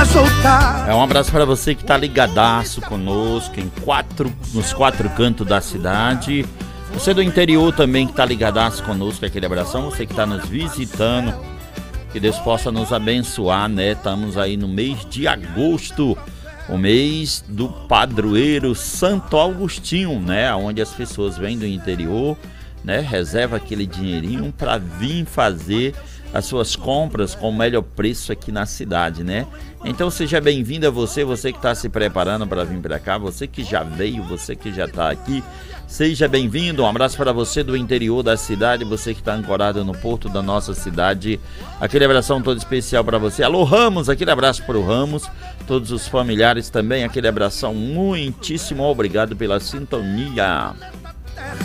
soltar. Um abraço para você que tá ligadaço conosco nos quatro cantos da cidade. Você do interior também que tá ligadaço conosco, aquele abração. Você que tá nos visitando, que Deus possa nos abençoar, né? Estamos aí no mês de agosto, o mês do padroeiro Santo Agostinho, né? Onde as pessoas vêm do interior, né? Reserva aquele dinheirinho para vir fazer as suas compras com o melhor preço aqui na cidade, né? Então seja bem-vindo a você que está se preparando para vir para cá, você que já veio, você que já está aqui, seja bem-vindo. Um abraço para você do interior da cidade, você que está ancorado no porto da nossa cidade, aquele abração todo especial para você. Alô Ramos, aquele abraço para o Ramos, todos os familiares também, aquele abração muitíssimo obrigado pela sintonia.